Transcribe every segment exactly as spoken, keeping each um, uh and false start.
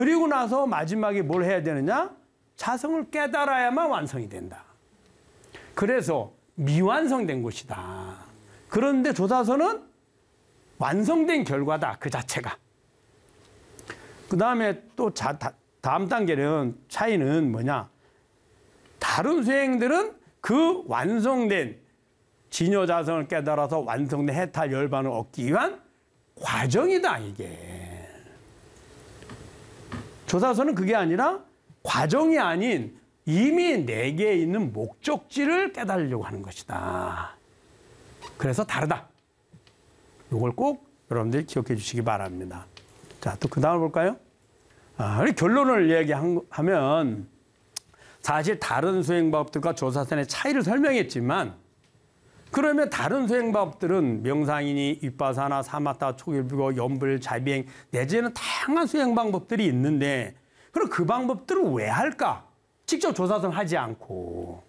그리고 나서 마지막에 뭘 해야 되느냐? 자성을 깨달아야만 완성이 된다. 그래서 미완성된 것이다. 그런데 조사선은 완성된 결과다. 그 자체가. 그 다음에 또 자, 다, 다음 단계는 차이는 뭐냐? 다른 수행들은 그 완성된 진여자성을 깨달아서 완성된 해탈 열반을 얻기 위한 과정이다, 이게. 조사선은 그게 아니라 과정이 아닌 이미 내게 있는 목적지를 깨달으려고 하는 것이다. 그래서 다르다. 이걸 꼭 여러분들이 기억해 주시기 바랍니다. 자, 또 그 다음을 볼까요? 아, 결론을 얘기하면 사실 다른 수행법들과 조사선의 차이를 설명했지만 그러면 다른 수행법들은 명상이니 윗바사나 사마타, 초길불교, 연불, 자비행 내지는 다양한 수행 방법들이 있는데 그럼 그 방법들을 왜 할까? 직접 조사선 하지 않고.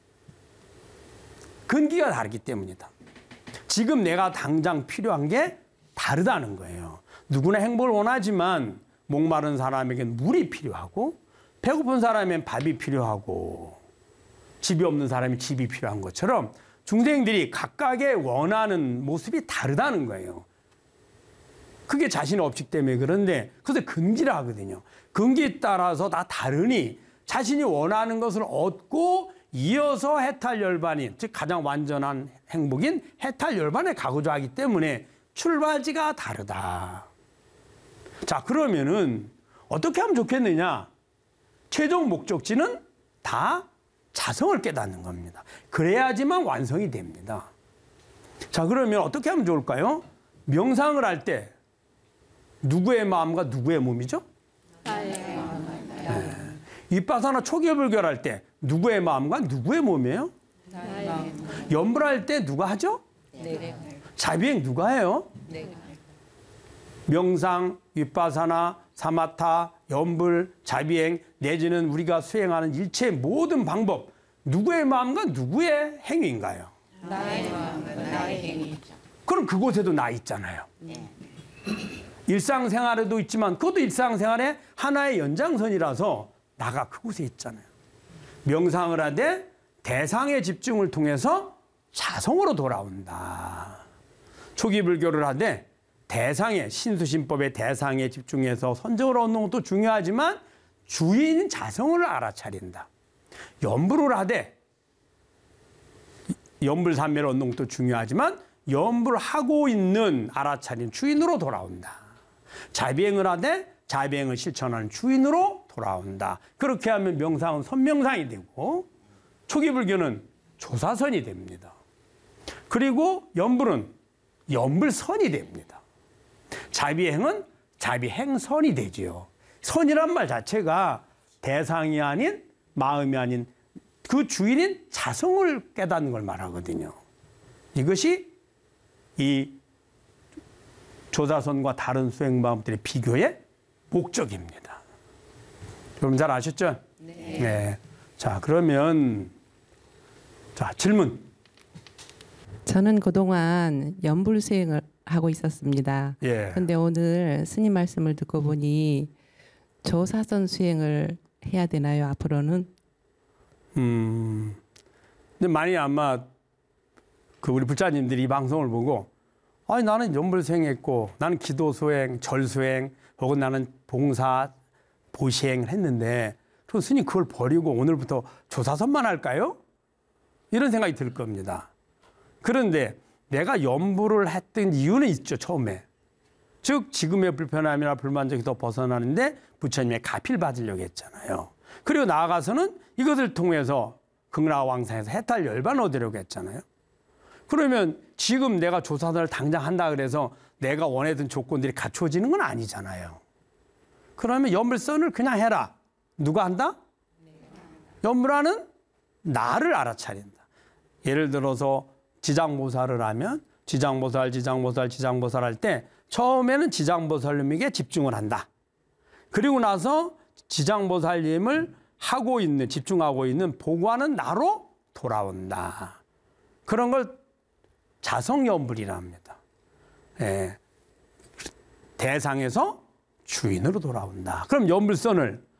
근기가 다르기 때문이다. 지금 내가 당장 필요한 게 다르다는 거예요. 누구나 행복을 원하지만 목마른 사람에겐 물이 필요하고 배고픈 사람엔 밥이 필요하고 집이 없는 사람이 집이 필요한 것처럼 중생들이 각각의 원하는 모습이 다르다는 거예요. 그게 자신의 업식 때문에 그런데 그래서 근기라 하거든요. 근기에 따라서 다 다르니 자신이 원하는 것을 얻고 이어서 해탈열반인, 즉 가장 완전한 행복인 해탈열반에 가고자 하기 때문에 출발지가 다르다. 자, 그러면은 어떻게 하면 좋겠느냐? 최종 목적지는 다 자성을 깨닫는 겁니다. 그래야지만 완성이 됩니다. 자, 그러면 어떻게 하면 좋을까요? 명상을 할 때 누구의 마음과 누구의 몸이죠? 나예요. 네. 윗바사나 초기불교를 할 때 누구의 마음과 누구의 몸이에요? 나예요. 연불할 때 누가 하죠? 네. 자비행 누가 해요? 네. 명상, 윗바사나, 사마타, 연불, 자비행 내지는 우리가 수행하는 일체 모든 방법 누구의 마음과 누구의 행위인가요? 나의 마음과 나의 행위죠. 그럼 그곳에도 나 있잖아요. 네. 일상생활에도 있지만 그것도 일상생활의 하나의 연장선이라서 나가 그곳에 있잖아요. 명상을 하되 대상의 집중을 통해서 자성으로 돌아온다. 초기 불교를 하되 대상의 신수신법의 대상에 집중해서 선정을 얻는 것도 중요하지만 주인인 자성을 알아차린다. 연불을 하되 연불삼매를 얻는 것도 중요하지만 연불을 하고 있는 알아차린 주인으로 돌아온다. 자비행을 하되 자비행을 실천하는 주인으로 돌아온다. 그렇게 하면 명상은 선명상이 되고 초기불교는 조사선이 됩니다. 그리고 연불은 연불선이 됩니다. 자비행은 자비행선이 되지요. 선이란 말 자체가 대상이 아닌 마음이 아닌 그 주인인 자성을 깨닫는 걸 말하거든요. 이것이 이 조사선과 다른 수행 방법들의 비교의 목적입니다. 여러분 잘 아셨죠? 네. 네. 자, 그러면 자, 질문. 저는 그동안 연불 수행을 하고 있었습니다. 예. 그런데 오늘 스님 말씀을 듣고 보니 조사선 수행을 해야 되나요, 앞으로는? 음. 근데 많이 아마 그 우리 불자님들이 이 방송을 보고 아니 나는 연불 수행했고 나는 기도 수행, 절 수행 혹은 나는 봉사, 보시행을 했는데 그럼 스님 그걸 버리고 오늘부터 조사선만 할까요? 이런 생각이 들 겁니다. 그런데 내가 연불을 했던 이유는 있죠, 처음에. 즉 지금의 불편함이나 불만족에서 벗어나는데 부처님의 가피를 받으려고 했잖아요. 그리고 나아가서는 이것을 통해서 극락왕상에서 해탈 열반을 얻으려고 했잖아요. 그러면 지금 내가 조사선을 당장 한다 그래서 내가 원하던 조건들이 갖추어지는 건 아니잖아요. 그러면 연불선을 그냥 해라. 누가 한다? 연불하는 나를 알아차린다. 예를 들어서 지장보살을 하면 지장보살, 지장보살, 지장보살 할 때 처음에는 지장보살님에게 집중을 한다. 그리고 나서 지장보살님을 하고 있는, 집중하고 있는 보고하는 나로 돌아온다. 그런 걸 자성연불이라 합니다. 예. 대상에서 주인으로 돌아온다. 그럼 연불선을